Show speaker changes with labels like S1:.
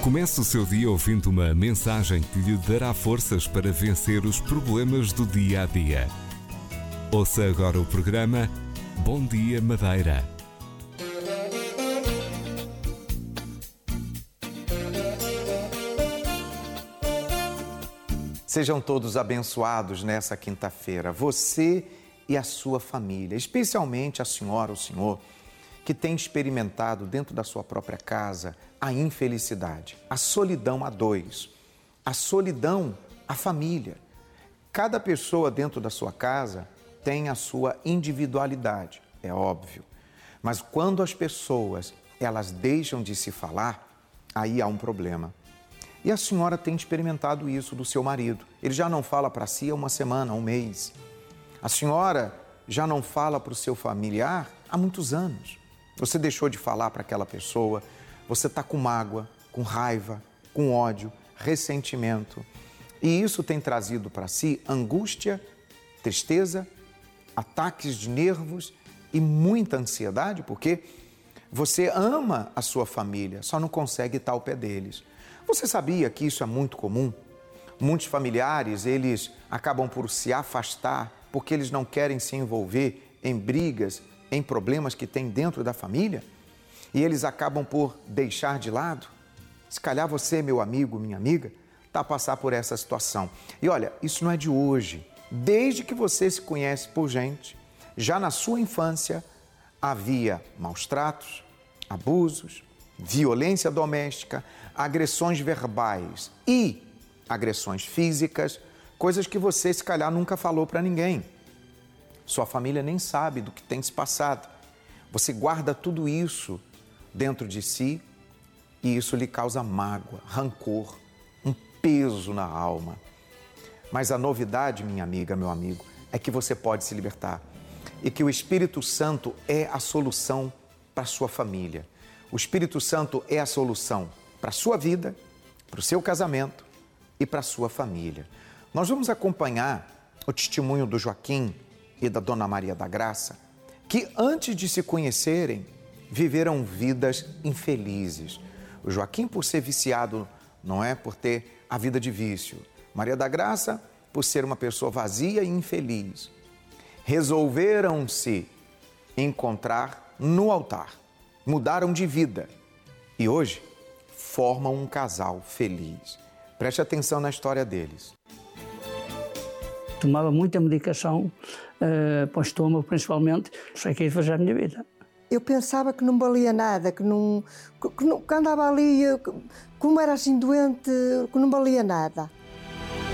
S1: Comece o seu dia ouvindo uma mensagem que lhe dará forças para vencer os problemas do dia a dia. Ouça agora o programa Bom Dia Madeira.
S2: Sejam todos abençoados nessa quinta-feira, você e a sua família, especialmente a senhora ou o senhor que tem experimentado dentro da sua própria casa a infelicidade, a solidão a dois, a solidão à família. Cada pessoa dentro da sua casa tem a sua individualidade, é óbvio. Mas quando as pessoas, elas deixam de se falar, aí há um problema. E a senhora tem experimentado isso do seu marido. Ele já não fala para si há uma semana, um mês. A senhora já não fala para o seu familiar há muitos anos. Você deixou de falar para aquela pessoa, você está com mágoa, com raiva, com ódio, ressentimento. E isso tem trazido para si angústia, tristeza, ataques de nervos e muita ansiedade, porque você ama a sua família, só não consegue estar ao pé deles. Você sabia que isso é muito comum? Muitos familiares, eles acabam por se afastar porque eles não querem se envolver em brigas, em problemas que tem dentro da família, e eles acabam por deixar de lado. Se calhar você, meu amigo, minha amiga, está a passar por essa situação. E olha, isso não é de hoje. Desde que você se conhece por gente, já na sua infância havia maus tratos, abusos, violência doméstica, agressões verbais e agressões físicas, coisas que você, se calhar, nunca falou para ninguém. Sua família nem sabe do que tem se passado. Você guarda tudo isso dentro de si e isso lhe causa mágoa, rancor, um peso na alma. Mas a novidade, minha amiga, meu amigo, é que você pode se libertar e que o Espírito Santo é a solução para a sua família. O Espírito Santo é a solução para a sua vida, para o seu casamento e para a sua família. Nós vamos acompanhar o testemunho do Joaquim e da Dona Maria da Graça, que antes de se conhecerem, viveram vidas infelizes. O Joaquim por ser viciado, não é? Por ter a vida de vício. Maria da Graça por ser uma pessoa vazia e infeliz. Resolveram-se encontrar no altar. Mudaram de vida e hoje formam um casal feliz. Preste atenção na história deles.
S3: Tomava muita medicação para o estômago, principalmente. Sei que ia fazer a minha vida.
S4: Eu pensava que não valia nada, que andava ali, como era assim doente, que não valia nada.